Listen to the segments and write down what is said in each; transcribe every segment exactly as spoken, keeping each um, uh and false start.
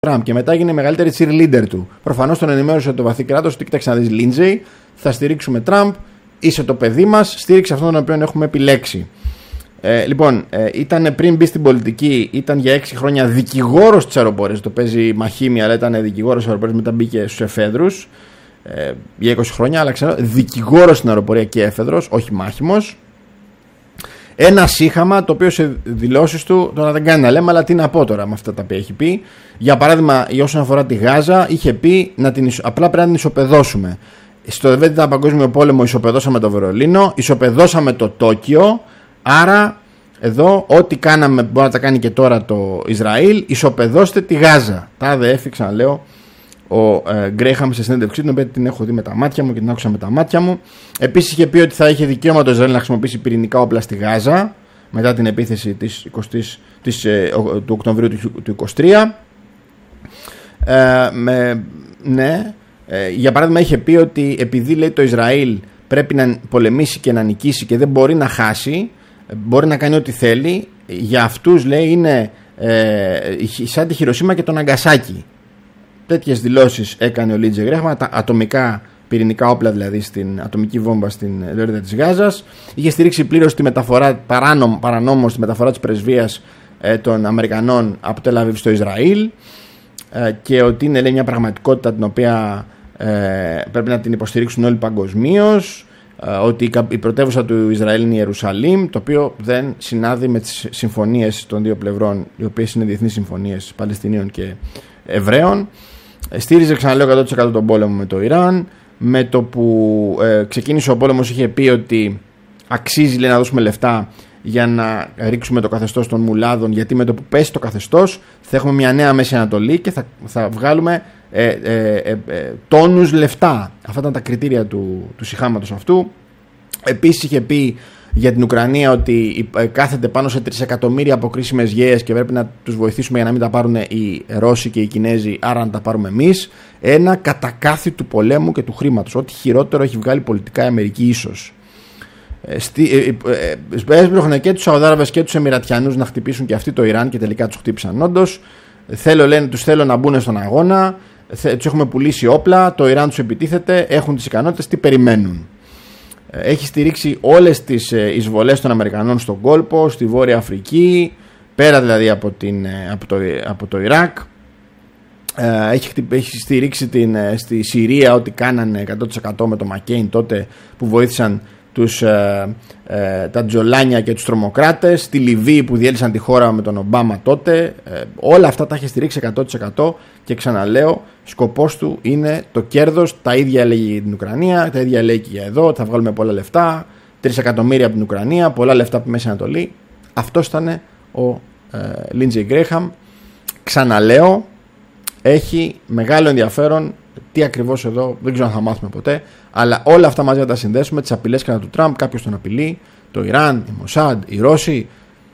Τραμπ και μετά έγινε η μεγαλύτερη cheerleader του. Προφανώς τον ενημέρωσε το βαθύ κράτος ότι κοίταξε να δεις, Λίντζεϊ, θα στηρίξουμε Τραμπ, είσαι το παιδί μας, στήριξε αυτόν τον οποίο έχουμε επιλέξει. Ε, λοιπόν, ε, ήταν πριν μπει στην πολιτική, ήταν για έξι χρόνια δικηγόρος της αεροπορίας. Το παίζει μαχήμια, αλλά ήταν δικηγόρος της αεροπορίας, μετά μπήκε στους εφέδρους ε, για είκοσι χρόνια. Αλλά ξέρω, δικηγόρος στην αεροπορία και έφεδρος, όχι μάχημος. Ένα σύγχαμα το οποίο σε δηλώσεις του τώρα δεν κάνει να λέμε, αλλά τι να πω τώρα με αυτά τα οποία έχει πει. Για παράδειγμα, όσον αφορά τη Γάζα, είχε πει να την, απλά πρέπει να την ισοπεδώσουμε. Στο Δεύτερο Παγκόσμιο Πόλεμο ισοπεδώσαμε το Βερολίνο, ισοπεδώσαμε το Τόκιο. Άρα, εδώ, ό,τι κάναμε μπορεί να τα κάνει και τώρα το Ισραήλ, ισοπεδώστε τη Γάζα. Τα δε έφυξα, λέω, ο Γκρέιχαμ σε συνέντευξή, την οποία την έχω δει με τα μάτια μου και την άκουσα με τα μάτια μου. Επίσης είχε πει ότι θα είχε δικαίωμα το Ισραήλ να χρησιμοποιήσει πυρηνικά όπλα στη Γάζα μετά την επίθεση της εικοστής, της, ε, του Οκτωβρίου του είκοσι τρία. Ε, με, ναι, ε, για παράδειγμα είχε πει ότι επειδή, λέει, το Ισραήλ πρέπει να πολεμήσει και να νικήσει και δεν μπορεί να χάσει, μπορεί να κάνει ό,τι θέλει, για αυτούς, λέει, είναι ε, σαν τη Χιροσίμα και τον Ναγκασάκι. Τέτοιες δηλώσεις έκανε ο Λίντζεϊ Γκρέχαμ, τα ατομικά πυρηνικά όπλα, δηλαδή στην ατομική βόμβα στην λωρίδα της Γάζας. Είχε στηρίξει πλήρως τη μεταφορά, παράνομ, παρανόμως τη μεταφορά της πρεσβείας ε, των Αμερικανών από Τελ Αβίβ στο Ισραήλ ε, και ότι είναι, λέει, μια πραγματικότητα την οποία ε, πρέπει να την υποστηρίξουν όλοι παγκοσμίως, ε, ότι η πρωτεύουσα του Ισραήλ είναι η Ιερουσαλήμ, το οποίο δεν συνάδει με τις συμφωνίες των δύο πλευρών, οι οποίες είναι διεθνείς συμφωνίες Παλαιστινίων και Εβραίων. Στήριζε, ξαναλέω, εκατό τοις εκατό τον πόλεμο με το Ιράν. Με το που ε, ξεκίνησε ο πόλεμος είχε πει ότι αξίζει, λέει, να δώσουμε λεφτά για να ρίξουμε το καθεστώς των μουλάδων, γιατί με το που πέσει το καθεστώς θα έχουμε μια νέα Μέση Ανατολή και θα, θα βγάλουμε ε, ε, ε, ε, τόνους λεφτά. Αυτά ήταν τα κριτήρια του, του σιχάματος αυτού. Επίσης είχε πει για την Ουκρανία ότι κάθεται πάνω σε τρισεκατομμύρια αποκρίσιμες γέες και πρέπει να τους βοηθήσουμε για να μην τα πάρουν οι Ρώσοι και οι Κινέζοι, άρα να τα πάρουμε εμείς. Ένα κατακάθι του πολέμου και του χρήματος. Ό,τι χειρότερο έχει βγάλει πολιτικά η Αμερική, ίσως. Έσπρωχνε και τους Σαουδάραβες και τους Εμιρατιανούς να χτυπήσουν και αυτοί το Ιράν και τελικά τους χτύπησαν όντως. Θέλω, λένε, τους θέλω να μπουν στον αγώνα. Τους έχουμε πουλήσει όπλα. Το Ιράν τους επιτίθεται. Έχουν τις ικανότητες. Τι περιμένουν. Έχει στηρίξει όλες τις εισβολές των Αμερικανών στον κόλπο, στη Βόρεια Αφρική, πέρα δηλαδή από, την, από, το, από το Ιράκ. Έχει, έχει στηρίξει την, στη Συρία ό,τι κάνανε εκατό τοις εκατό με το Μακέιν τότε που βοήθησαν τους, ε, ε, τα τζολάνια και τους τρομοκράτες, στη Λιβύη που διέλυσαν τη χώρα με τον Ομπάμα τότε. Ε, όλα αυτά τα έχει στηρίξει εκατό τοις εκατό και ξαναλέω, σκοπός του είναι το κέρδος. Τα ίδια λέει για την Ουκρανία, τα ίδια λέει και για εδώ. Θα βγάλουμε πολλά λεφτά, τρία εκατομμύρια από την Ουκρανία, πολλά λεφτά από τη Μέση Ανατολή. Αυτός ήταν ο Λίντζεϊ Γκρέχαμ. Ξαναλέω, έχει μεγάλο ενδιαφέρον τι ακριβώς εδώ, δεν ξέρω αν θα μάθουμε ποτέ, αλλά όλα αυτά μαζί να τα συνδέσουμε, τις απειλές κατά του Τραμπ, κάποιος τον απειλεί, το Ιράν, η Μοσάντ, οι Ρώσοι.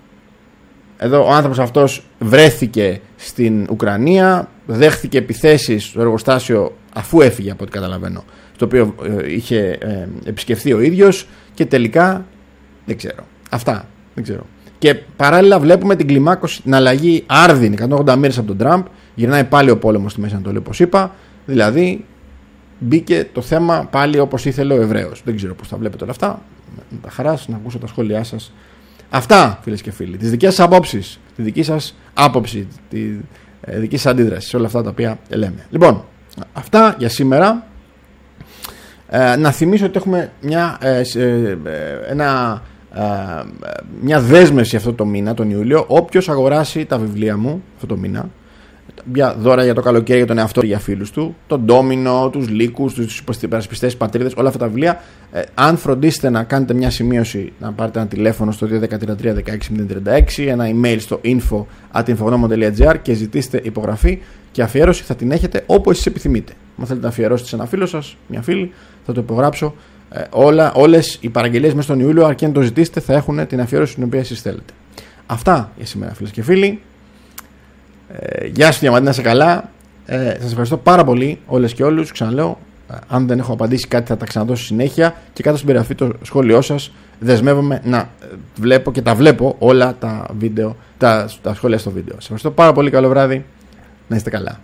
Εδώ ο άνθρωπος αυτός βρέθηκε στην Ουκρανία, δέχθηκε επιθέσεις στο εργοστάσιο αφού έφυγε από ό,τι καταλαβαίνω, στο οποίο ε, είχε ε, επισκεφθεί ο ίδιος και τελικά δεν ξέρω. Αυτά δεν ξέρω. Και παράλληλα βλέπουμε την κλιμάκωση, την αλλαγή άρδιν εκατόν ογδόντα μοίρες από τον Τραμπ, γυρνάει πάλι ο πόλεμος στη Μέση Ανατολή, όπως είπα. Δηλαδή μπήκε το θέμα πάλι όπως ήθελε ο Εβραίος. Δεν ξέρω πώς θα βλέπετε όλα αυτά. Με τα χαράς να ακούσω τα σχόλιά σας. Αυτά, φίλες και φίλοι. Τις δικές σας απόψεις, τη δική σας άποψη, τη ε, δική σας αντίδραση σε όλα αυτά τα οποία λέμε. Λοιπόν, αυτά για σήμερα. Ε, να θυμίσω ότι έχουμε μια, ε, ε, ένα, ε, μια δέσμευση αυτό το μήνα, τον Ιούλιο. Όποιος αγοράσει τα βιβλία μου αυτό το μήνα, μια δώρα για το καλοκαίρι για τον εαυτό για φίλους του, τον Ντόμινο, τους Λύκους, τους υπερασπιστές πατρίδες, όλα αυτά τα βιβλία. Ε, αν φροντίσετε να κάνετε μια σημείωση, να πάρετε ένα τηλέφωνο στο δύο ένα τρία τρία ένα έξι μηδέν τρία έξι, ένα email στο info at infognomon τελεία gr και ζητήστε υπογραφή και αφιέρωση, θα την έχετε όπως εσείς επιθυμείτε. Αν θέλετε να αφιερώσετε σε ένα φίλο σας, μια φίλη, θα το υπογράψω. Ε, όλα, όλες οι παραγγελίες μέσα στον Ιούλιο, αρκεί να το ζητήσετε, θα έχουν την αφιέρωση την οποία εσείς θέλετε. Αυτά για σήμερα, φίλες και φίλοι. Ε, γεια σου Διαμαντή, να είσαι καλά. ε, Σας ευχαριστώ πάρα πολύ όλες και όλους. Ξαναλέω, ε, αν δεν έχω απαντήσει κάτι θα τα ξαναδώσω συνέχεια και κάτω στην περιγραφή το σχόλιο σας. Δεσμεύομαι να βλέπω και τα βλέπω όλα τα, βίντεο, τα, τα σχόλια στο βίντεο. Σας ευχαριστώ πάρα πολύ, καλό βράδυ, να είστε καλά.